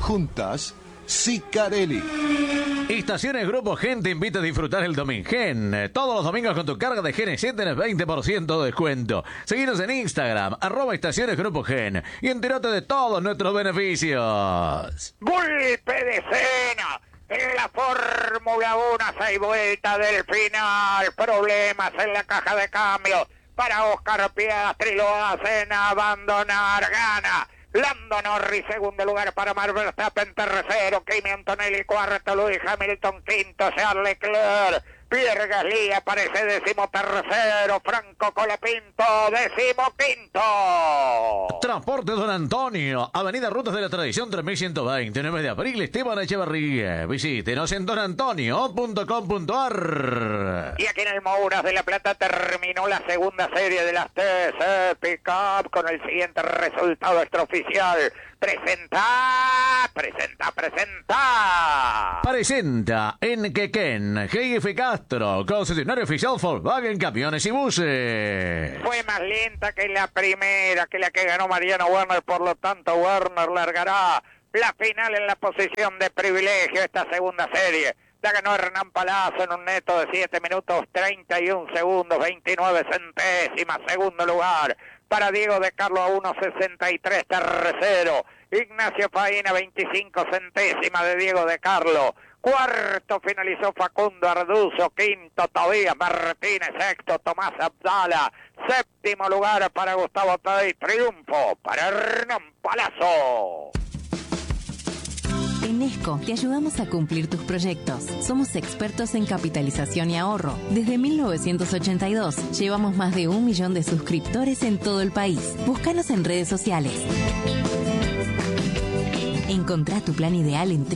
juntas, Sicarelli. Estaciones Grupo Gen te invita a disfrutar el Domingen. Todos los domingos con tu carga de GNC tenés 20% de descuento. Seguinos en Instagram, @Estaciones Grupo Gen, y entérate de todos nuestros beneficios. Golpe de escena en la Fórmula 1, 6 vueltas del final. Problemas en la caja de cambio para Oscar Piastri, lo hacen abandonar. Gana Lando Norris, segundo lugar para Max Verstappen, tercero Kimi Antonelli, cuarto Lewis Hamilton, quinto Charles Leclerc, Pierre Gasly aparece decimotercero, Franco Colapinto, decimoquinto. Transporte Don Antonio, Avenida Rutas de la Tradición 3120, 9 de abril, Esteban Echeverría. Visítenos en donantonio.com.ar. Y aquí en el Mouras de la Plata terminó la segunda serie de las TC Pickup con el siguiente resultado extraoficial. Presenta en Quequén, GF Castro, concesionario oficial Volkswagen Camiones y Buses. Fue más lenta que la primera, que la que ganó Mariano Werner, por lo tanto Werner largará la final en la posición de privilegio. Esta segunda serie la ganó Hernán Palazzo en un neto de 7 minutos 31 segundos 29 centésimas. Segundo lugar para Diego de Carlo a 1.63, tercero Ignacio Faina, 25 centésimas de Diego de Carlo. Cuarto finalizó Facundo Arduzo, quinto Tobías Martínez, sexto Tomás Abdala, séptimo lugar para Gustavo Tadei, triunfo para Hernán Palazzo. En ESCO te ayudamos a cumplir tus proyectos. Somos expertos en capitalización y ahorro. Desde 1982 llevamos más de 1 millón de suscriptores en todo el país. Búscanos en redes sociales. Encontrá tu plan ideal en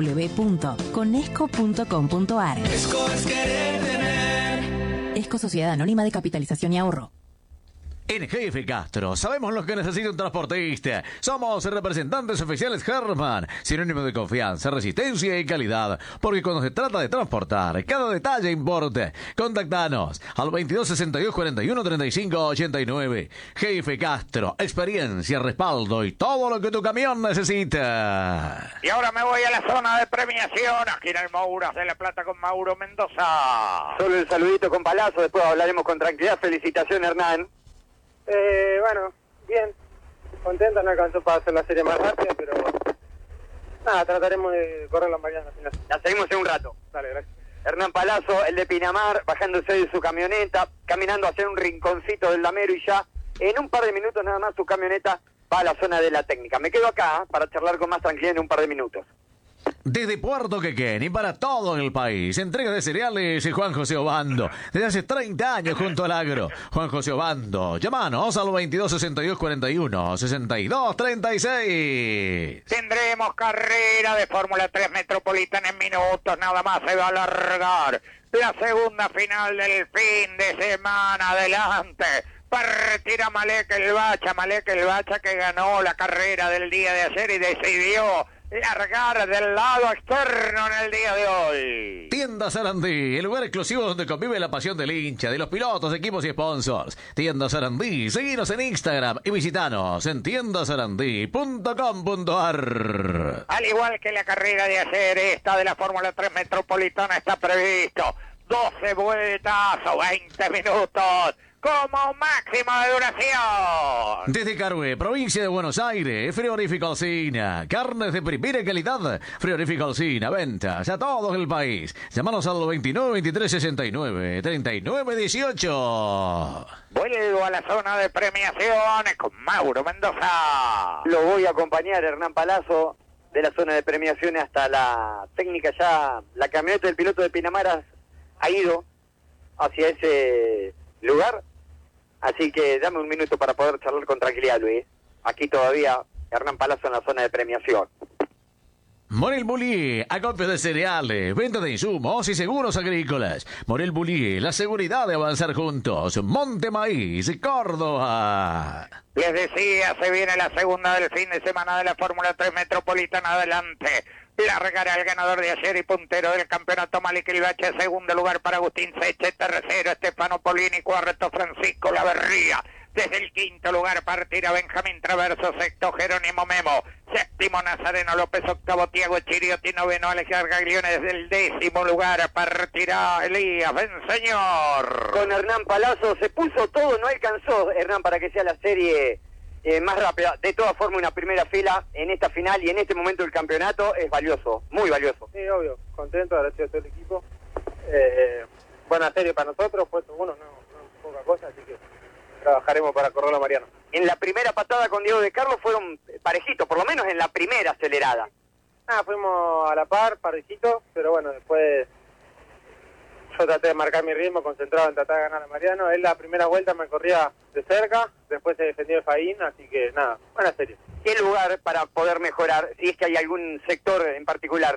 www.conesco.com.ar. ESCO es querer tener. ESCO Sociedad Anónima de Capitalización y Ahorro. En GF Castro, sabemos lo que necesita un transportista. Somos representantes oficiales Herman, sinónimo de confianza, resistencia y calidad. Porque cuando se trata de transportar, cada detalle importa. Contactanos al 22 62 41 35 89. GF Castro, experiencia, respaldo y todo lo que tu camión necesita. Y ahora me voy a la zona de premiación, aquí en el Mouras de la Plata con Mauro Mendoza. Solo el saludito con Palazzo, después hablaremos con tranquilidad. Felicitaciones, Hernán. Bueno, bien, contento, no alcanzó para hacer la serie más rápida, pero nada, trataremos de correrla mañana. La seguimos en un rato. Dale, gracias. Hernán Palazzo, el de Pinamar, bajándose de su camioneta, caminando hacia un rinconcito del Lamero, y ya en un par de minutos nada más su camioneta va a la zona de la técnica. Me quedo acá para charlar con más tranquilidad en un par de minutos. Desde Puerto Quequén y para todo el país, entrega de cereales Juan José Obando. Desde hace 30 años junto al agro. Juan José Obando. Llámanos al 22 62 41 62 36. Tendremos carrera de Fórmula 3 Metropolitana en minutos, nada más se va a alargar la segunda final del fin de semana. Adelante, partira Malek el Bacha que ganó la carrera del día de ayer y decidió largar del lado externo en el día de hoy. Tienda Sarandí, el lugar exclusivo donde convive la pasión del hincha, de los pilotos, equipos y sponsors. Tienda Sarandí, seguinos en Instagram y visitanos en tiendasarandí.com.ar. Al igual que la carrera de ayer, esta de la Fórmula 3 Metropolitana está previsto 12 vueltas o 20 minutos como máximo de duración. Desde Carué, provincia de Buenos Aires, Frigorífico Alsina. Carnes de primera calidad. Frigorífico Alsina, ventas a todo el país. Llámanos al 29 23 69 39 18. Vuelvo a la zona de premiaciones con Mauro Mendoza. Lo voy a acompañar, Hernán Palazzo, de la zona de premiaciones hasta la técnica. Ya la camioneta del piloto de Pinamar ha ido hacia ese lugar. Así que dame un minuto para poder charlar con tranquilidad, Luis. Aquí todavía Hernán Palazzo en la zona de premiación. Morel Bullier, acopio de cereales, venta de insumos y seguros agrícolas. Morel Bullier, la seguridad de avanzar juntos. Monte Maíz, Córdoba. Les decía, se viene la segunda del fin de semana de la Fórmula 3 Metropolitana. Adelante. Largará el ganador de ayer y puntero del campeonato Malek el Bacha. Segundo lugar para Agustín Seche. Tercero Estefano Polini. Cuarto Francisco Laverría. Desde el quinto lugar partirá Benjamín Traverso, sexto Jerónimo Memo, séptimo Nazareno López, octavo Tiago Chirioti, noveno Alex Argaglione. Desde el décimo lugar partirá Elías Benseñor. Con Hernán Palazzo se puso todo, no alcanzó Hernán para que sea la serie más rápida. De todas formas, una primera fila en esta final y en este momento del campeonato es valioso, muy valioso. Sí, obvio, contento de haber sido todo el equipo. Buena serie para nosotros, puesto uno, no poca cosa, así que trabajaremos para correrlo a Mariano. En la primera patada con Diego de Carlos fueron parejitos, por lo menos en la primera acelerada. Fuimos a la par, parejitos, pero bueno, después yo traté de marcar mi ritmo, concentrado en tratar de ganar a Mariano. Él la primera vuelta me corría de cerca, después se defendió el Faín, así que nada, buena serie. ¿Qué lugar para poder mejorar, si es que hay algún sector en particular?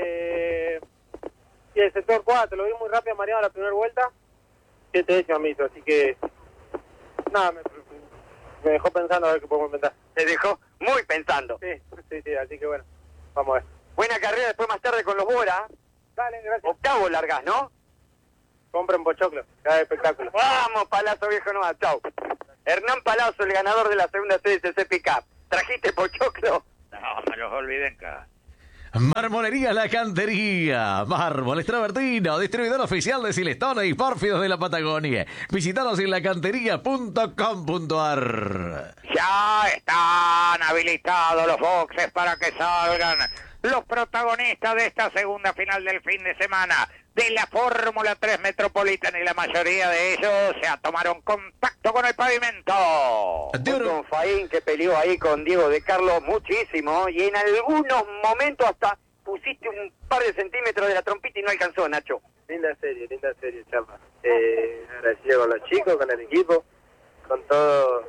Y el sector 4, lo vi muy rápido a Mariano la primera vuelta, 7 décimas me hizo, así que nada, me dejó pensando a ver qué podemos inventar. Se dejó muy pensando. Sí, así que bueno, vamos a ver. Buena carrera después más tarde con los Bora. Dale, gracias. Octavo largas, ¿no? Compren pochoclo, cada espectáculo. Vamos, Palazzo viejo nomás, chau. Hernán Palazzo, el ganador de la segunda serie de CCP Cup. ¿Trajiste pochoclo? No, me los olviden acá. Marmolería La Cantería, Mármoles Travertino, distribuidor oficial de Silestone y Pórfidos de la Patagonia. Visítanos en lacantería.com.ar. Ya están habilitados los boxes para que salgan los protagonistas de esta segunda final del fin de semana de la Fórmula 3 Metropolitana, y la mayoría de ellos ya tomaron contacto con el pavimento. Con Faín, que peleó ahí con Diego de Carlos muchísimo, y en algunos momentos hasta pusiste un par de centímetros de la trompita y no alcanzó, Nacho. Linda serie, Chapa. Agradecido con los chicos, con el equipo, con todos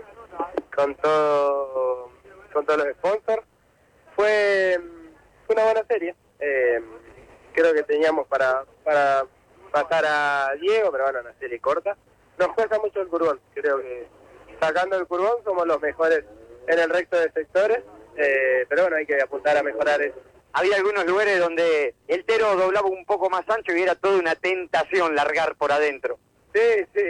los sponsors. Fue una buena serie. Creo que teníamos para pasar a Diego, pero bueno, una serie corta. Nos cuesta mucho el curbón. Creo que sacando el curbón somos los mejores en el resto de sectores, pero bueno, hay que apuntar a mejorar eso. Había algunos lugares donde el Tero doblaba un poco más ancho y era toda una tentación largar por adentro. Sí.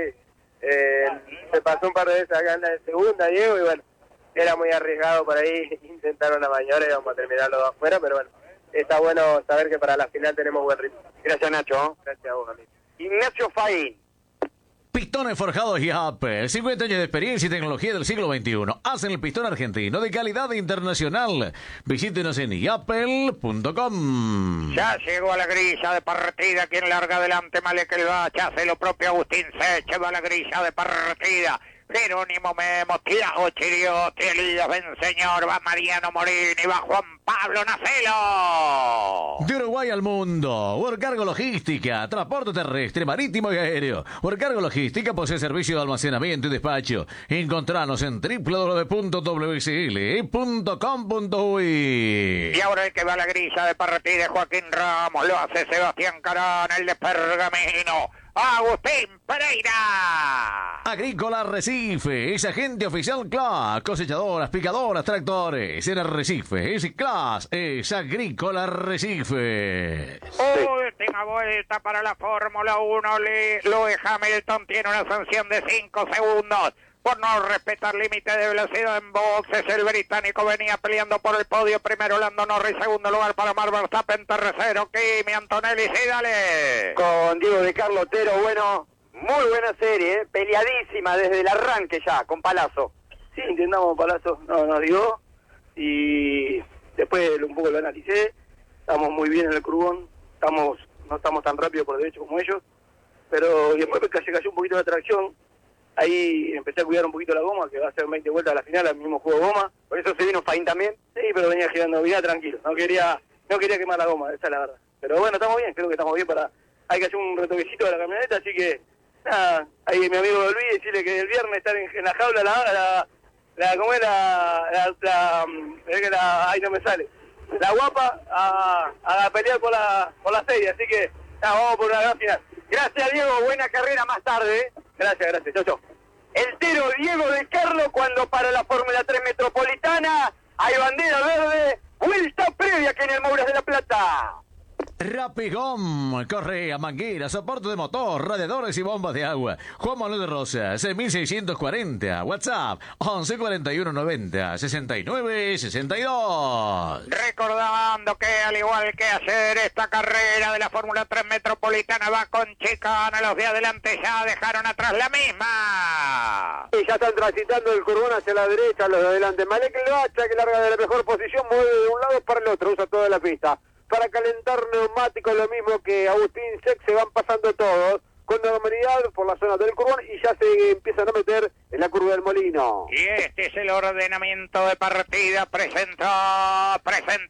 Se pasó un par de veces acá en la de segunda, Diego, y bueno, era muy arriesgado por ahí intentar una maniobra y vamos a terminar los dos afuera, pero bueno, está bueno saber que para la final tenemos buen ritmo. Gracias, Nacho. Gracias a vos, amigo. Ignacio Faín. Pistones forjados y Apple, 50 años de experiencia y tecnología del siglo XXI. Hacen el pistón argentino de calidad internacional. Visítenos en yapel.com. Ya llegó a la grilla de partida. Quien larga adelante, Malek el Bacha, hace lo propio Agustín Seche, va a la grilla de partida. Jerónimo Memo, Tiago Chirioti, Elías Benseñor, va Mariano Morini, va Juan Pablo Nacelo. De Uruguay al mundo, Workargo Logística, transporte terrestre, marítimo y aéreo. Workargo Logística posee servicio de almacenamiento y despacho. Encontranos en www.wcl.com.uy. Y ahora el que va a la grilla de partida es Joaquín Ramos, lo hace Sebastián Carán, el de Pergamino. Agustín Pereira. Agrícola Arrecife, es agente oficial CLAS, cosechadoras, picadoras, tractores. En Arrecife, es CLAS, es Agrícola Arrecife. Última vuelta para la Fórmula 1. Lewis Hamilton tiene una sanción de 5 segundos por no respetar límite de velocidad en boxes. El británico venía peleando por el podio. Primero Lando Norris, segundo lugar para Max Verstappen, tercero Kimi Antonelli. Sí, dale. Con Diego de Carlos Otero, bueno, muy buena serie, peleadísima desde el arranque ya, con Palazzo. Sí, intentamos Palazzo, no nos dio, y después un poco lo analicé. Estamos muy bien en el curbón, no estamos tan rápido por derecho como ellos, pero después se cayó un poquito la tracción. Ahí empecé a cuidar un poquito la goma, que va a ser 20 vueltas a la final, al mismo juego de goma. Por eso se vino Faín también. Sí, pero venía girando, venía tranquilo. No quería quemar la goma, esa es la verdad. Pero bueno, estamos bien, creo que estamos bien hay que hacer un retoquecito de la camioneta, así que nada, ahí mi amigo Luis, decirle que el viernes estar en la jaula, ahí no me sale. La guapa a pelear por la serie, así que nada, vamos por una gran final. Gracias, Diego, buena carrera más tarde. Gracias, chau. El Tero Diego de Carlos, cuando para la Fórmula 3 Metropolitana hay bandera verde, vuelta previa aquí en el Mouras de la Plata. Rapigón, correa, manguera, soporte de motor, radiadores y bombas de agua. Juan Manuel de Rosas, 1640. WhatsApp, 11 41 90 69 62. Recordando que al igual que ayer, esta carrera de la Fórmula 3 Metropolitana va con chicana. Los de adelante ya dejaron atrás la misma. Y ya están transitando el curbón hacia la derecha los de adelante. Malek El Bacha, que larga de la mejor posición, mueve de un lado para el otro, usa toda la pista. Para calentar neumáticos, lo mismo que Agustín Sex, se van pasando todos con normalidad por la zona del curbón y ya se empiezan a meter en la curva del Molino. Y este es el ordenamiento de partida. Presenta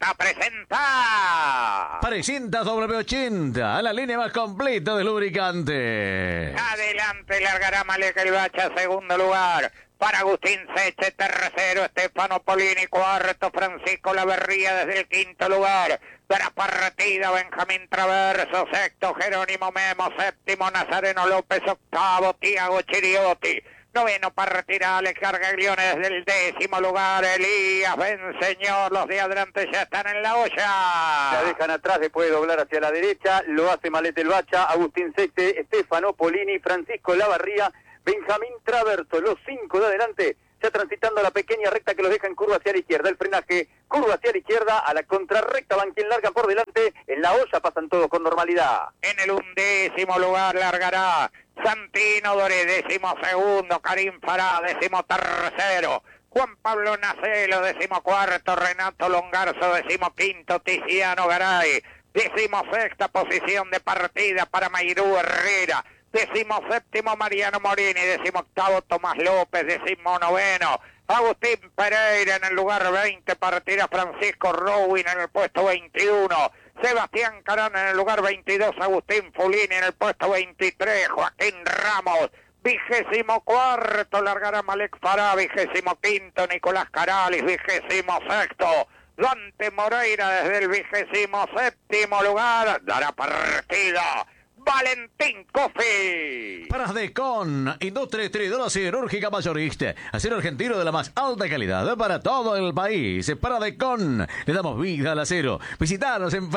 W80, la línea más completa de lubricante. Adelante largará Malek El Bacha, segundo lugar. Para Agustín Seche, tercero, Stefano Polini, cuarto, Francisco Laverría desde el quinto lugar. De la partida, Benjamín Traverso, sexto, Jerónimo Memo, séptimo, Nazareno López, octavo, Tiago Chiriotti. Noveno para retirar Alex Gargaglione desde el décimo lugar. Elías Benseñor, los de adelante ya están en la olla. La dejan atrás después de doblar hacia la derecha. Lo hace Malek El Bacha, Agustín Seche, Stefano Polini, Francisco Lavarría, Benjamín Traverso, los 5 de adelante, ya transitando la pequeña recta que los deja en curva hacia la izquierda. El frenaje, curva hacia la izquierda, a la contrarrecta van quien largan por delante. En la olla pasan todos con normalidad. En el 11º lugar largará Santino Doré, 12º, Karim Farah, 13º, Juan Pablo Nacelo, 14º, Renato Longarzo, 15º, Tiziano Garay, 16ª posición de partida para Mayrú Herrera, 17º Mariano Morini, 18º Tomás López, 19º Agustín Pereira en el lugar 20, partirá Francisco Rowin en el puesto 21, Sebastián Carán en el lugar 22, Agustín Fulini en el puesto 23, Joaquín Ramos, 24º largará Malek Farah, 25º Nicolás Caralis, 26º Dante Moreira desde el 27º lugar, dará partida Valentín Cofi. Pradecon, industria distribuidora siderúrgica mayorista. Acero argentino de la más alta calidad para todo el país. Pradecon, le damos vida al acero. Visitanos en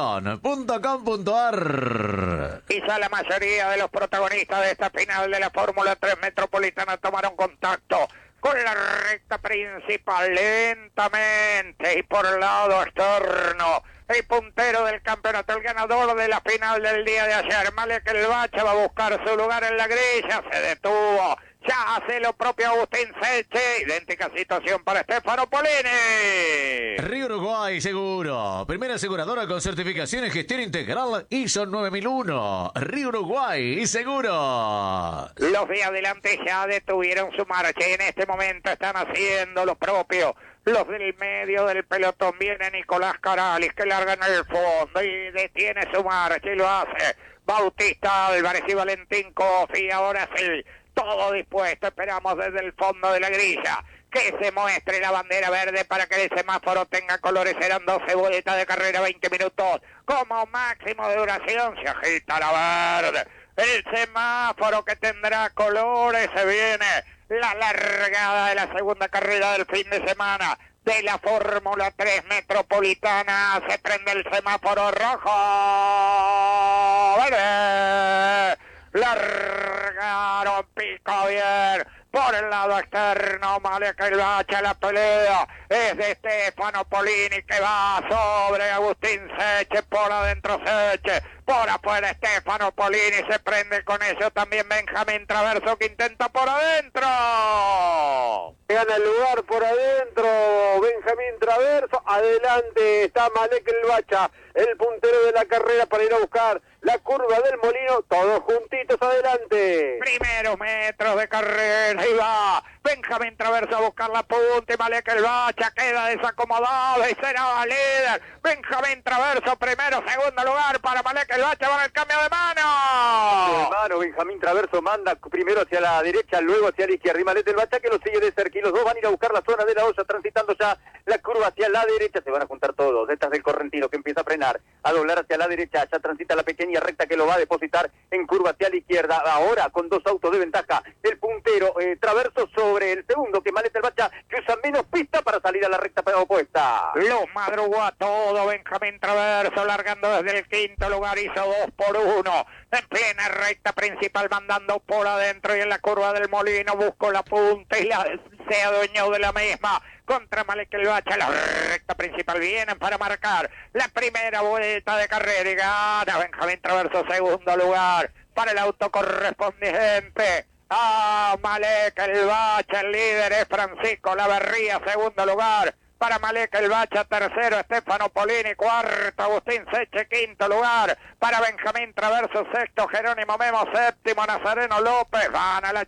pradecon.com.ar. Quizá la mayoría de los protagonistas de esta final de la Fórmula 3 Metropolitana tomaron contacto con la recta principal lentamente y por el lado externo. El puntero del campeonato, el ganador de la final del día de ayer, Malek El Bacha, va a buscar su lugar en la grilla, se detuvo, ya hace lo propio Agustín Seche, idéntica situación para Stefano Polini. Río Uruguay Seguro, primera aseguradora con certificación en gestión integral ISO 9001. Río Uruguay Seguro. Los de adelante ya detuvieron su marcha y en este momento están haciendo lo propio. Los del medio del pelotón, viene Nicolás Caralis, que larga en el fondo y detiene su marcha y lo hace Bautista Álvarez y Valentín Cofi. Ahora sí, todo dispuesto, esperamos desde el fondo de la grilla que se muestre la bandera verde para que el semáforo tenga colores. Serán 12 vueltas de carrera, 20 minutos como máximo de duración. Se agita la verde, el semáforo que tendrá colores. Se viene la largada de la segunda carrera del fin de semana de la Fórmula 3 Metropolitana. Se prende el semáforo rojo, verde, largaron, pico bien por el lado externo, Malek El Bacha. La pelea es de Stefano Polini, que va sobre Agustín Seche, por adentro Seche, por afuera Stefano Polini, se prende con eso también Benjamín Traverso, que intenta por adentro. Gana el lugar por adentro Benjamín Traverso, adelante está Malek El Bacha, el puntero de la carrera para ir a buscar la curva del Molino, todos juntitos adelante. Primeros metros de carrera y va Benjamín Traverso a buscar la punta y Malek El Bacha queda desacomodado y será líder. Benjamín Traverso primero, segundo lugar para Malek El Bacha, va en el cambio de mano. Benjamín Traverso manda primero hacia la derecha, luego hacia la izquierda y Malek El Bacha que lo sigue de cerca y los dos van a ir a buscar la zona de la olla, transitando ya la curva hacia la derecha. Se van a juntar todos, detrás del correntino que empieza a frenar. a doblar hacia la derecha, ya transita la pequeña recta que lo va a depositar en curva hacia la izquierda, ahora con 2 autos de ventaja, el puntero Traverso sobre el segundo, que Maleta el Bacha, que usa menos pista para salir a la recta opuesta. Lo madrugó a todo Benjamín Traverso, largando desde el quinto lugar, hizo 2-1, en plena recta principal, mandando por adentro y en la curva del Molino, buscó la punta y se adueñó de la misma. Contra Malek el Bacha, la recta principal, vienen para marcar la primera vuelta de carrera y gana Benjamín Traverso, segundo lugar para el auto correspondiente a Malek el Bacha. El líder es Francisco Laverría, segundo lugar para Malek el Bacha, tercero Stefano Polini, cuarto Agustín Seche, quinto lugar para Benjamín Traverso, sexto Jerónimo Memo, séptimo Nazareno López. Van a la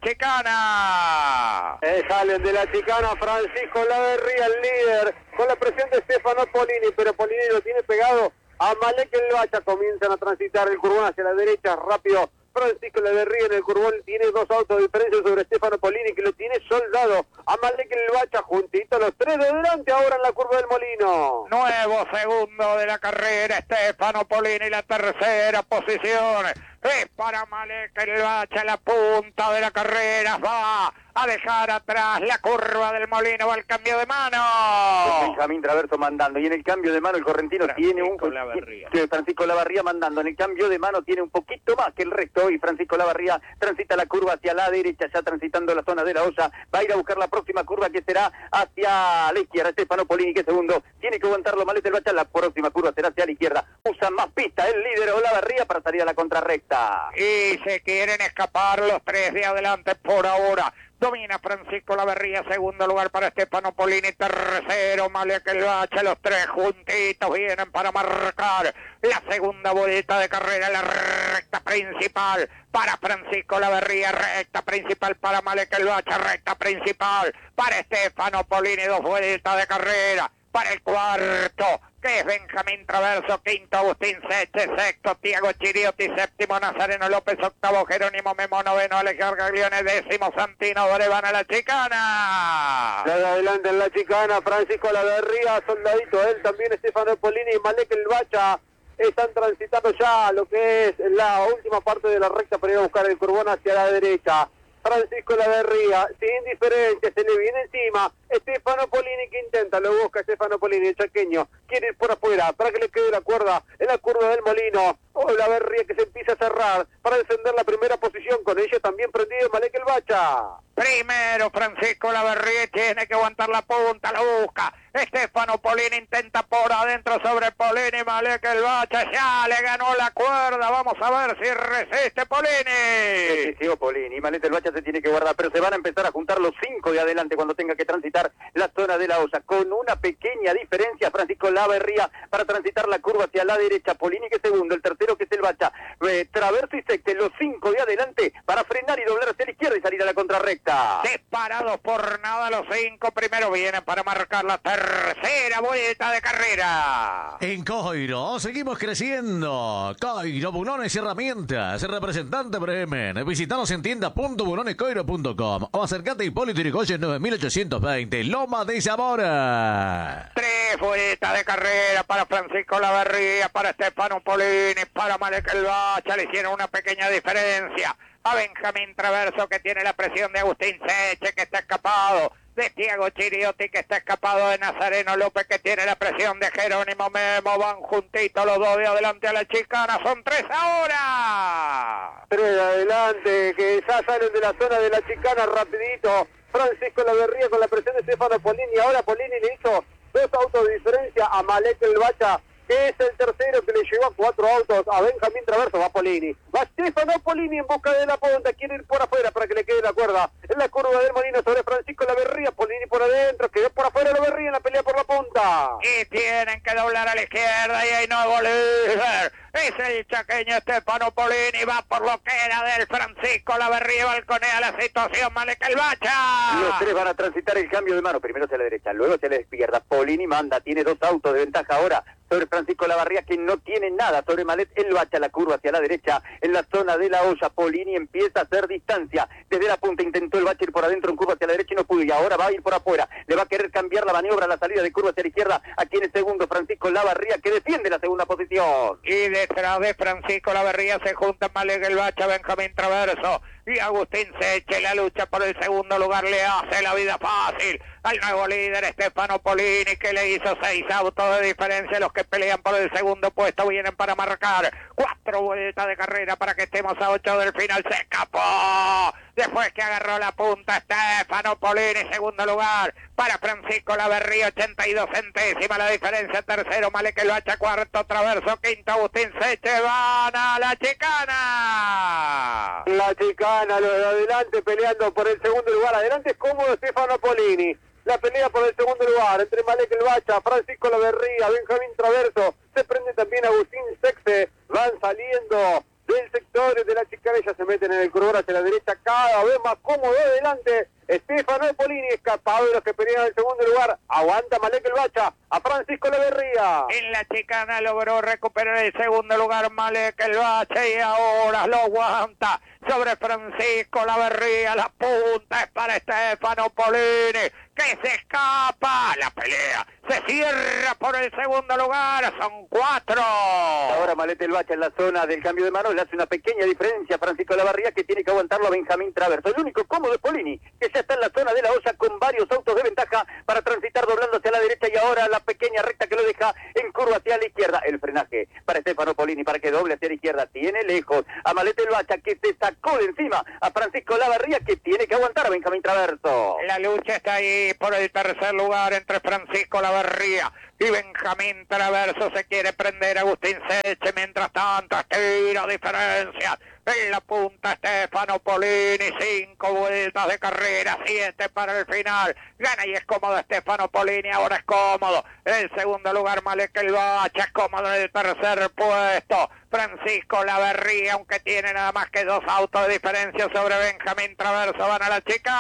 chicana. Salen de la chicana Francisco Laverría, el líder, con la presión de Stefano Polini, pero Polini lo tiene pegado a Malek el Bacha. Comienzan a transitar el curbón hacia la derecha, rápido. Francisco Laverría en el curbón tiene 2 autos de diferencia sobre Stefano Polini, que lo tiene soldado a Malek el Bacha, juntito los 3 de delante ahora en la curva del Molino. Nuevo segundo de la carrera, Stefano Polini, la tercera posición es para Malek el Bacha, la punta de la carrera, va a dejar atrás la curva del Molino, va al cambio de mano. Benjamín Traverso mandando, y en el cambio de mano el correntino tiene Francisco Laverría mandando, en el cambio de mano tiene un poquito más que el resto, y Francisco Laverría transita la curva hacia la derecha, ya transitando la zona de la olla, va a ir a buscar la próxima curva que será hacia la izquierda. Stefano Polini, que segundo, tiene que aguantarlo Maleta el Bacha, la próxima curva será hacia la izquierda, usa más pista el líder Olavarría para salir a la contrarrecta. Y se quieren escapar los 3 de adelante por ahora. Domina Francisco Laverría, segundo lugar para Stefano Polini, tercero Malek el Bacha, los 3 juntitos vienen para marcar la segunda vuelta de carrera, la recta principal para Francisco Laverría, recta principal para Malek el Bacha, recta principal para Stefano Polini, 2 vueltas de carrera. Para el cuarto, que es Benjamín Traverso, quinto Agustín Seche, sexto Tiago Chiriotti, séptimo Nazareno López, octavo Jerónimo Memo, noveno Alejandro Gaglione, décimo Santino Van a la chicana. Adelante en la chicana Francisco Laverría, soldadito él, también Stefano Polini y Malek el Bacha. Están transitando ya lo que es la última parte de la recta para ir a buscar el curbón hacia la derecha. Francisco Laverría, sin diferencia, se le viene encima. Stefano Polini que intenta, lo busca Stefano Polini, el chaqueño. Quiere ir por afuera para que le quede la cuerda en la curva del Molino. Laverría que se empieza a cerrar para defender la primera posición. Con ella también prendido Malek el Bacha. Primero Francisco Laverría, tiene que aguantar la punta, lo busca. Stefano Polini intenta por adentro sobre Polini, Malek el Bacha ya le ganó la cuerda. Vamos a ver si resiste Polini. Resistió Polini, Malek el Bacha se tiene que guardar, pero se van a empezar a juntar los 5 de adelante cuando tenga que transitar la zona de la olla. Con una pequeña diferencia, Francisco Laverría para transitar la curva hacia la derecha. Polini que segundo, el tercero que es el Bacha. Traverso y Secte, los 5 de adelante para frenar y doblar hacia la izquierda y salir a la contrarrecta. Separados por nada los 5 primero vienen para marcar la tercera vuelta de carrera. En Coiro seguimos creciendo. Coiro, bulones y herramientas. Representante Bremen. Visitanos en tienda.bulonescoiro.com o acercate a Hipólito Yrigoyen 9820, Loma de Zamora. 3 vueltas de carrera para Francisco Laverría, para Stefano Polini, para Malek el Bacha. Le hicieron una pequeña diferencia a Benjamín Traverso, que tiene la presión de Agustín Seche, que está escapado, de Tiago Chiriotti, que está escapado, de Nazareno López, que tiene la presión de Jerónimo Memo. Van juntitos los 2 de adelante a la chicana, son 3 ahora. 3 de adelante, que ya salen de la zona de la chicana rapidito. Francisco Laverría con la presión de Stefano Polini, ahora Polini le hizo 2 autos de diferencia a Malek el Bacha, que es el tercero que le llevó 4 autos a Benjamín Traverso. Va Polini, va Stefano Polini en busca de la punta, quiere ir por afuera para que le quede la cuerda en la curva del Molino sobre Francisco Laverría. Polini por adentro, quedó por afuera Laverría en la pelea por la punta. Y tienen que doblar a la izquierda y hay nuevo líder. Es el chaqueño Stefano Polini, va por lo que era del Francisco Laverría, balconea la situación Malek el Bacha. Los 3 van a transitar el cambio de mano, primero hacia la derecha, luego hacia la izquierda. Polini manda, tiene 2 autos de ventaja ahora sobre Francisco Lavarría, que no tiene nada sobre Malet. Él bacha la curva hacia la derecha, en la zona de la olla. Polini empieza a hacer distancia. Desde la punta intentó el bache ir por adentro en curva hacia la derecha y no pudo. Y ahora va a ir por afuera. Le va a querer cambiar la maniobra, la salida de curva hacia la izquierda. Aquí en el segundo, Francisco Lavarría, que defiende la segunda posición. Y detrás de Francisco Lavarría se juntan Malek el Bacha, Benjamín Traverso y Agustín Seche. La lucha por el segundo lugar le hace la vida fácil al nuevo líder Stefano Polini, que le hizo 6 autos de diferencia. Los que pelean por el segundo puesto vienen para marcar 4 vueltas de carrera para que estemos a 8 del final. Se escapó después que agarró la punta Stefano Polini. Segundo lugar para Francisco Lavarría, 82 centésimas la diferencia. Tercero Malek el Bacha, cuarto Traverso, quinto Agustín Seche. Van a la chicana. La chicana, los de adelante peleando por el segundo lugar. Adelante es cómodo Stefano Polini. La pelea por el segundo lugar entre Malek el Bacha, Francisco Lavarría, Benjamín Traverso. Se prende también Agustín Sexe. Van saliendo del sector de la chicana y ya se meten en el corredor hacia la derecha, cada vez más cómodo adelante. Stefano Polini, escapado de los que pelean el segundo lugar. Aguanta Malek el Bacha a Francisco Lavarría. En la chicana logró recuperar el segundo lugar Malek el Bacha y ahora lo aguanta sobre Francisco Lavarría. La punta es para Stefano Polini, que se escapa. La pelea se cierra por el segundo lugar. Son 4. Ahora Malek el Bacha en la zona del cambio de mano le hace una pequeña diferencia a Francisco Lavarría, que tiene que aguantarlo a Benjamín Traverso. El único cómodo es Polini, que ya está en la zona de la olla con varios autos de ventaja para transitar doblando hacia la derecha, y ahora la pequeña recta que lo deja en curva hacia la izquierda. El frenaje para Stefano Polini para que doble hacia la izquierda. Tiene lejos a Malek el Bacha, que se sacó de encima a Francisco Lavarría, que tiene que aguantar a Benjamín Traverso. La lucha está ahí por el tercer lugar entre Francisco Lavarría y Benjamín Traverso. Se quiere prender Agustín Seche, mientras tanto estira diferencias. En la punta Stefano Polini, 5 vueltas de carrera, 7 para el final. Gana y es cómodo Stefano Polini, ahora es cómodo. En segundo lugar Malek el Bacha, es cómodo en el tercer puesto. Francisco Lavarría, aunque tiene nada más que 2 autos de diferencia sobre Benjamín Traverso, van a la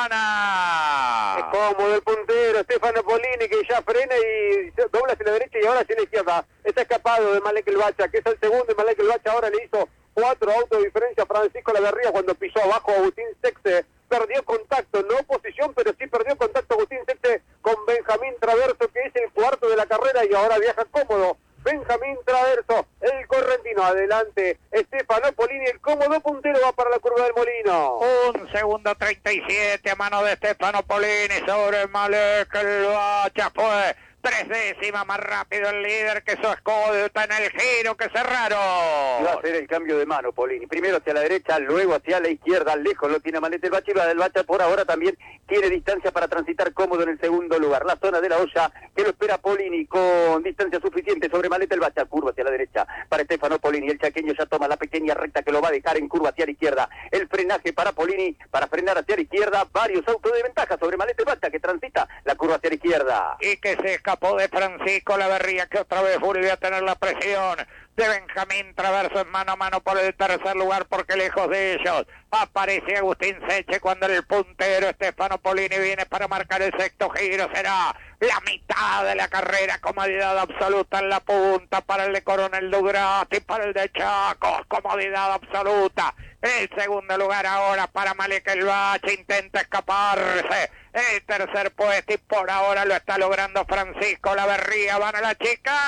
chicana. Es cómodo el puntero Stefano Polini, que ya frena y dobla hacia la derecha y ahora hacia la izquierda. Está escapado de Malek el Bacha, que es el segundo, y Malek el Bacha ahora le hizo 4 autos de diferencia a Francisco Lavarría cuando pisó abajo a Agustín Sexe. Perdió contacto, no posición, pero sí perdió contacto Agustín Sexe con Benjamín Traverso, que es el cuarto de la carrera, y ahora viaja cómodo Benjamín Traverso, el correntino. Adelante Stefano Polini, el cómodo puntero, va para la curva del Molino. 1 segundo 37 a mano de Stefano Polini sobre Malek el Bacha. Fue 3 décimas más rápido el líder, que su escolta en el giro que cerraron. Va a hacer el cambio de mano Polini, primero hacia la derecha, luego hacia la izquierda. Lejos lo tiene Malek el Bacha, y va del Bacha por ahora también tiene distancia para transitar cómodo en el segundo lugar. La zona de la olla que lo espera Polini con distancia suficiente sobre Malek el Bacha. Curva hacia la derecha para Stefano Polini, el chaqueño ya toma la pequeña recta que lo va a dejar en curva hacia la izquierda. El frenaje para Polini para frenar hacia la izquierda, varios autos de ventaja sobre Malek el Bacha, que transita la curva hacia la izquierda. Y que se escapó de Francisco Lavarría, que otra vez vuelve a tener la presión de Benjamín Traverso en mano a mano por el tercer lugar, porque lejos de ellos aparece Agustín Seche cuando el puntero Stefano Polini viene para marcar el sexto giro. Será la mitad de la carrera, comodidad absoluta en la punta para el de Coronel Dugrati, para el de Chacos, comodidad absoluta. El segundo lugar ahora para Malek el Bacha, intenta escaparse. El tercer puesto, y por ahora lo está logrando Francisco Lavarría. Van a la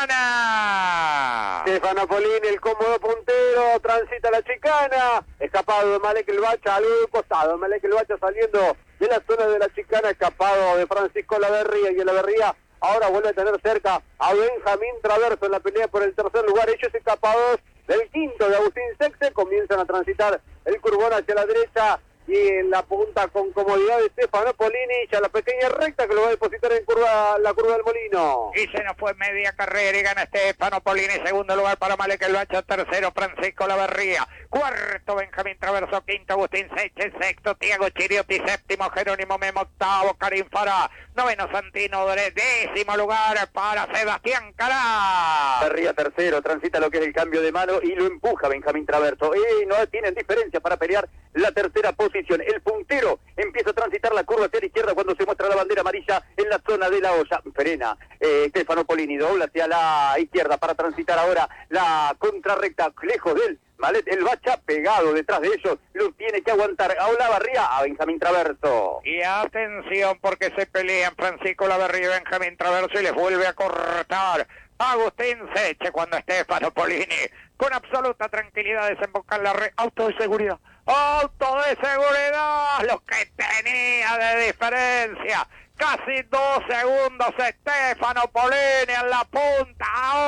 chicana. Stefano Polini, el cómodo puntero, transita la chicana. Escapado de Malek el Bacha, algo de costado. Malek el Bacha saliendo de la zona de la chicana, escapado de Francisco Lavarría, y el Lavarría ahora vuelve a tener cerca a Benjamín Traverso en la pelea por el tercer lugar. Ellos escapados del quinto de Agustín Sexe, comienzan a transitar el curbón hacia la derecha, y en la punta con comodidad de Stefano Polini, ya la pequeña recta que lo va a depositar en la curva del Molino. Y se nos fue media carrera y gana Stefano Polini. Segundo lugar para Malek el Bacha, tercero Francisco Lavarría, cuarto Benjamín Traverso, quinto Agustín Seche, sexto Tiago Chiriotti, séptimo Jerónimo Memo, octavo Karim Farah, noveno Santino Dore, décimo lugar para Sebastián Calá. Lavarría tercero, transita lo que es el cambio de mano y lo empuja Benjamín Traverso. Y no tienen diferencia para pelear la tercera posición. El puntero empieza a transitar la curva hacia la izquierda cuando se muestra la bandera amarilla en la zona de la olla. Frena Stefano Polini, dobla hacia la izquierda para transitar ahora la contrarrecta, lejos de él. Malet, el Bacha pegado detrás de ellos, lo tiene que aguantar a Olavarría, a Benjamín Traverso. Y atención porque se pelean Francisco Olavarría y Benjamín Traverso y les vuelve a cortar Agustín Seche cuando Stefano Polini con absoluta tranquilidad desemboca en la red. Auto de seguridad, lo que tenía de diferencia. Casi 2 segundos Stefano Polini en la punta.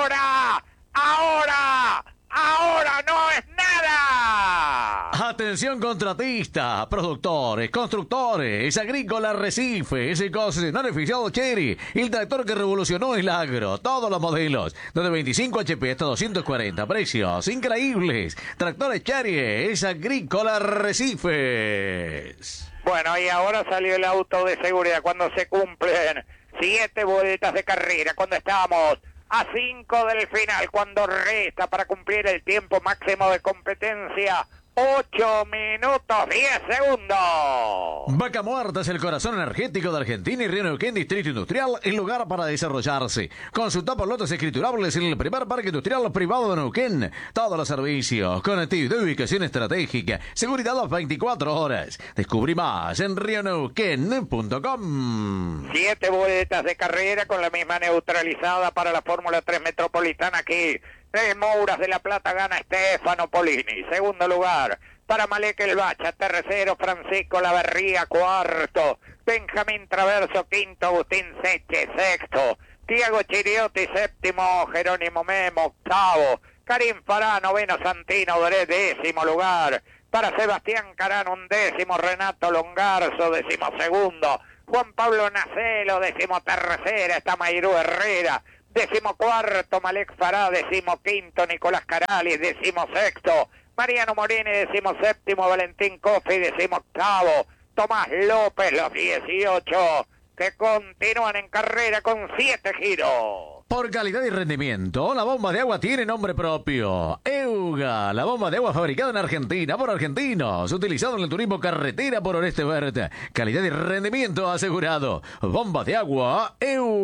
Ahora no es nada. Atención contratistas, productores, constructores, agrícola Recife, ese concesionario oficial Chery, el tractor que revolucionó el agro, todos los modelos, desde 25 HP hasta 240, precios increíbles. Tractores Chery, es agrícola Recife. Bueno, y ahora salió el auto de seguridad cuando se cumplen 7 vueltas de carrera, cuando estamos a 5 del final, cuando resta para cumplir el tiempo máximo de competencia 8 minutos 10 segundos. Vaca Muerta es el corazón energético de Argentina y Río Neuquén Distrito Industrial, el lugar para desarrollarse. Consulta por lotes escriturables en el primer parque industrial privado de Neuquén. Todos los servicios, conectividad y ubicación estratégica, seguridad a las 24 horas. Descubrí más en rioneuquén.com. 7 vueltas de carrera con la misma neutralizada para la Fórmula 3 Metropolitana aquí. 3 Mouras de la Plata gana Stefano Polini. Segundo lugar para Malek el Bacha. Tercero Francisco Olavarría. Cuarto Benjamín Traverso. Quinto Agustín Seche. Sexto Tiago Chiriotti. Séptimo Jerónimo Memo. Octavo Karim Fará. Noveno Santino Doré. 10º lugar para Sebastián Carán. 11º Renato Longarzo. 12º Juan Pablo Nacelo. 13ª está Mayrú Herrera. 14º Malek Fará, 15º Nicolás Carali, 16º Mariano Morini, 17º Valentín Coffi, 18º Tomás López, los 18 que continúan en carrera con 7 giros. Por calidad y rendimiento, la bomba de agua tiene nombre propio. Euga, la bomba de agua fabricada en Argentina por argentinos, utilizado en el turismo carretera por Oreste Verde. Calidad y rendimiento asegurado. Bomba de agua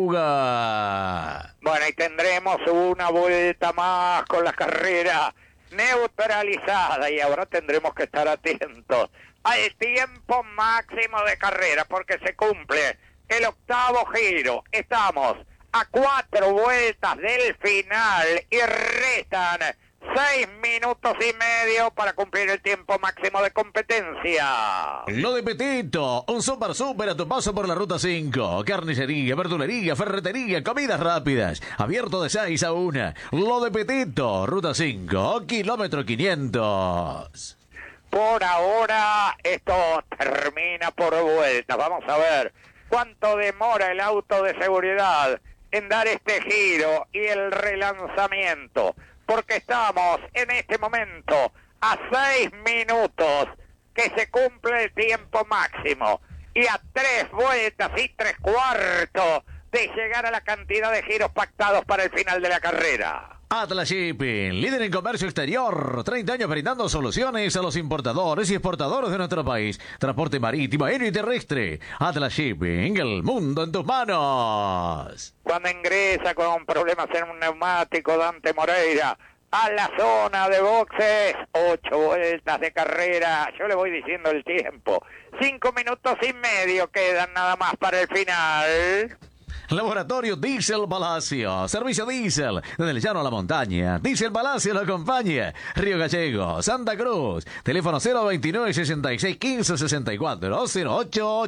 Euga. Bueno, y tendremos una vuelta más con la carrera neutralizada y ahora tendremos que estar atentos al tiempo máximo de carrera porque se cumple el 8º giro. Estamos a 4 vueltas del final y restan 6 minutos y medio para cumplir el tiempo máximo de competencia. Lo de Petito, un super a tu paso por la Ruta 5. Carnicería, verdulería, ferretería, comidas rápidas. Abierto de 6 a 1. Lo de Petito, Ruta 5, kilómetro 500. Por ahora esto termina por vuelta. Vamos a ver cuánto demora el auto de seguridad en dar este giro y el relanzamiento, porque estamos en este momento a 6 minutos que se cumple el tiempo máximo y a 3 vueltas y 3/4 de llegar a la cantidad de giros pactados para el final de la carrera. Atlas Shipping, líder en comercio exterior, 30 años brindando soluciones a los importadores y exportadores de nuestro país. Transporte marítimo, aéreo y terrestre. Atlas Shipping, el mundo en tus manos. Cuando ingresa con problemas en un neumático Dante Moreira a la zona de boxes, 8 vueltas de carrera, yo le voy diciendo el tiempo. 5 minutos y medio quedan nada más para el final. Laboratorio Diesel Palacio, servicio diésel, desde el llano a la montaña. Diesel Palacio lo acompaña. Río Gallego, Santa Cruz, teléfono 029 66 15 64 08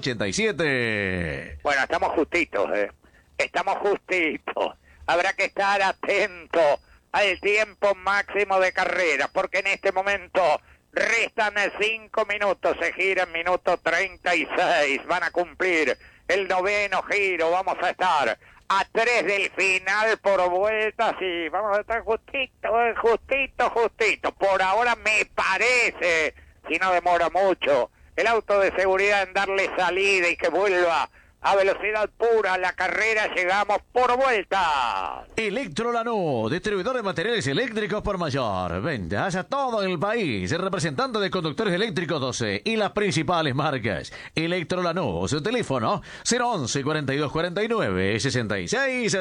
87. Bueno, estamos justitos, estamos justitos. Habrá que estar atento al tiempo máximo de carrera, porque en este momento restan 5 minutos, se gira en minuto 36, van a cumplir el 9º giro, vamos a estar a 3 del final por vueltas y vamos a estar justito. Por ahora me parece, si no demora mucho, el auto de seguridad en darle salida y que vuelva a velocidad pura la carrera, llegamos por vuelta. Electro Lanús, distribuidor de materiales eléctricos por mayor. Ventas a todo el país. Representante de conductores eléctricos 12 y las principales marcas. Electro Lanús, teléfono 011 42 49 66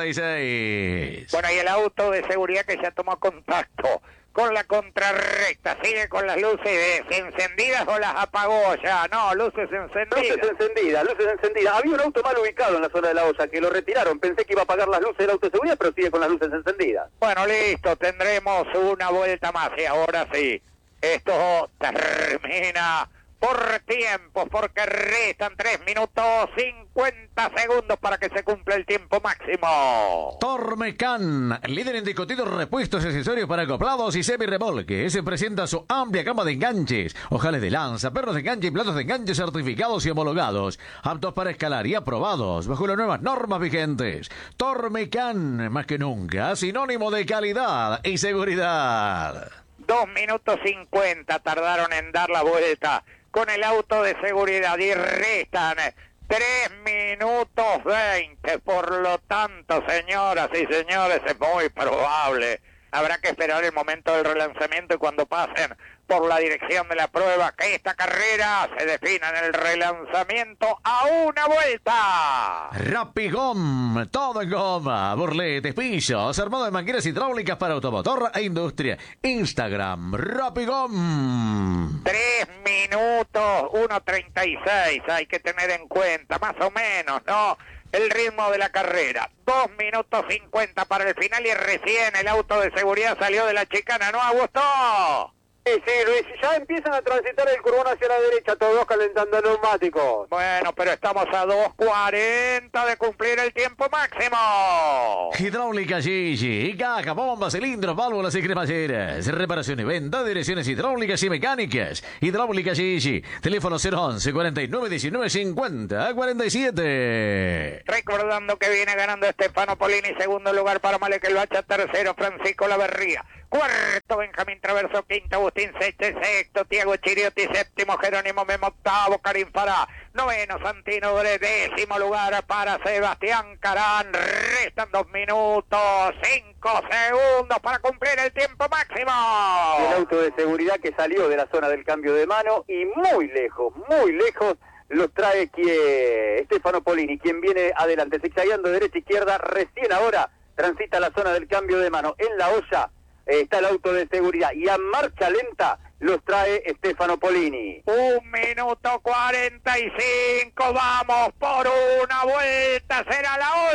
66. Bueno, y el auto de seguridad que ya tomó contacto con la contrarrecta, sigue con las luces encendidas o las apagó ya. No, luces encendidas. Luces encendidas. Había un auto mal ubicado en la zona de la olla que lo retiraron. Pensé que iba a apagar las luces del auto de seguridad, pero sigue con las luces encendidas. Bueno, listo, tendremos una vuelta más y ahora sí, esto termina por tiempo, porque restan 3 minutos 50 segundos para que se cumpla el tiempo máximo. Tormecan, líder en discutidos repuestos y accesorios para acoplados y semirremolques. Se presenta su amplia gama de enganches, ojales de lanza, perros de enganche y platos de enganche certificados y homologados, aptos para escalar y aprobados bajo las nuevas normas vigentes. Tormecan, más que nunca, sinónimo de calidad y seguridad. 2 minutos 50 tardaron en dar la vuelta con el auto de seguridad y restan 3 minutos 20. Por lo tanto, señoras y señores, es muy probable. Habrá que esperar el momento del relanzamiento y cuando pasen por la dirección de la prueba que esta carrera se defina en el relanzamiento a una vuelta. Rapigom, todo en goma, burletes, pisos, armado de mangueras hidráulicas para automotor e industria. Instagram, Rapigom. 3 minutos 1:36, hay que tener en cuenta, más o menos, ¿no? El ritmo de la carrera. 2 minutos 50 para el final y recién el auto de seguridad salió de la chicana, ¿no, Augusto? Sí, Luis, ya empiezan a transitar el curbón hacia la derecha, todos calentando neumáticos. Bueno, pero estamos a 2:40 de cumplir el tiempo máximo. Hidráulica Gigi, caja, bombas, cilindros, válvulas y cremalleras. Reparación y venta de direcciones hidráulicas y mecánicas. Hidráulica Gigi, teléfono 011 49 19 50 47. Recordando que viene ganando Stefano Polini, segundo lugar para Malek El Bacha, tercero Francisco Laverría, cuarto Benjamín Traverso, quinto Agustín Seche, sexto Tiago Chiriotti, séptimo Jerónimo Memo, octavo Karim Farah, noveno Santino Dore, décimo lugar para Sebastián Carán. Restan 2 minutos 5 segundos para cumplir el tiempo máximo. El auto de seguridad que salió de la zona del cambio de mano y muy lejos lo trae Stefano Polini, quien viene adelante, zigzagueando de derecha a izquierda, recién ahora transita la zona del cambio de mano. En la olla está el auto de seguridad y a marcha lenta los trae Stefano Polini. 1 minuto 45, vamos por una vuelta, será la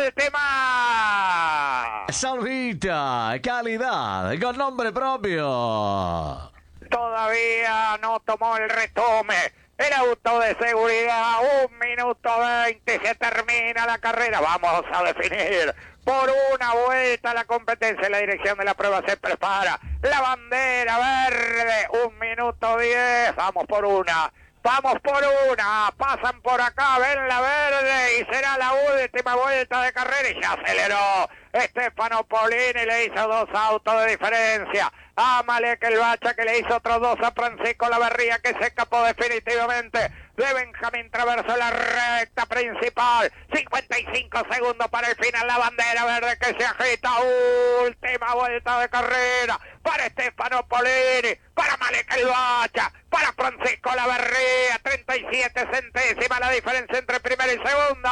última. Salvita, calidad, con nombre propio. Todavía no tomó el retome el auto de seguridad. 1 minuto 20, se termina la carrera. Vamos a definir por una vuelta la competencia. La dirección de la prueba se prepara. La bandera verde, 1 minuto 10. Vamos por una. Pasan por acá, ven la verde y será la última vuelta de carrera. Y ya aceleró Stefano Polini, le hizo 2 autos de diferencia a Malek El Bacha, que le hizo otros 2 a Francisco Laverría, que se escapó definitivamente de Benjamín Traverso, la recta principal. 55 segundos para el final, la bandera verde que se agita. Última vuelta de carrera para Stefano Polini, para Malek El Bacha, para Francisco Laverría. 37 centésimas la diferencia entre primero y segundo.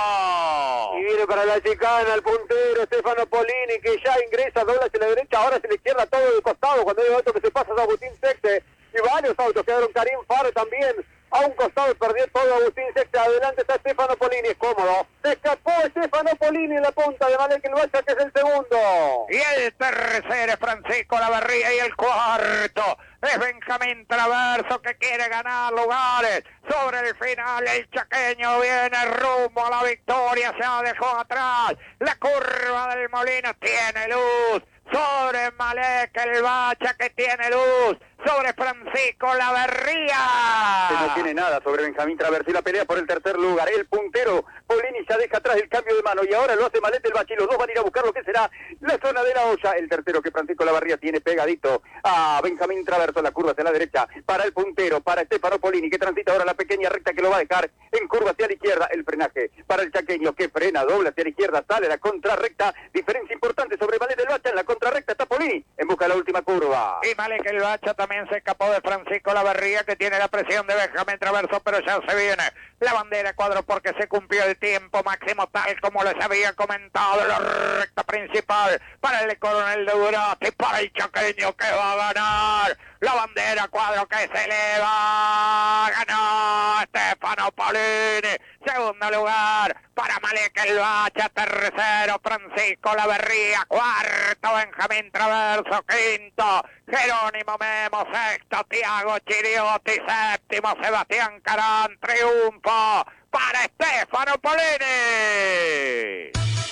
Y viene para la chicana el puntero Stefano Polini, que ya ingresa, dobla hacia la derecha, ahora hacia la izquierda, todo de costado. Cuando hay un auto que se pasa a Agustín Sexe y varios autos, quedaron Karim Farah también a un costado, perdió todo Agustín Sexe. Adelante está Stefano Polini, es cómodo. Se escapó Stefano Polini en la punta de Malek El Bacha, que es el segundo. Y el tercero es Francisco Laverría y el cuarto es Benjamín Traverso, que quiere ganar lugares. Sobre el final el chaqueño viene rumbo a la victoria, se dejó atrás. La curva del Molino tiene luz sobre Malek El Bacha, que tiene luz. sobre Francisco Laverría. Que no tiene nada sobre Benjamín Traverso y la pelea por el tercer lugar. El puntero, Polini ya deja atrás el cambio de mano y ahora lo hace Malete el Bachi. Los dos van a ir a buscar lo que será la zona de la olla. El tercero que Francisco Laverría tiene pegadito a Benjamín Traverso. La curva hacia la derecha para el puntero, para Estefano Polini, que transita ahora la pequeña recta que lo va a dejar en curva hacia la izquierda. El frenaje para el chaqueño que frena, dobla hacia la izquierda, sale la contrarrecta. Diferencia importante sobre Malete el Bacha. En la contrarrecta está Polini en busca de la última curva. Y Malek el Bacha también se escapó de Francisco Laverría, que tiene la presión de Benjamín Traverso, pero ya se viene la bandera cuadro porque se cumplió el tiempo máximo tal como les había comentado. La recta principal para el coronel de Durati, para el chaqueño que va a ganar. La bandera cuadro que se eleva. Ganó Estefano Polini. Segundo lugar para Malek el Bacha. Tercero Francisco Laverría. Cuarto Benjamín Traverso. Quinto Jerónimo Memo. Sexto Tiago Chiriotti. Séptimo Sebastián Carán. Triunfo para Estefano Polini.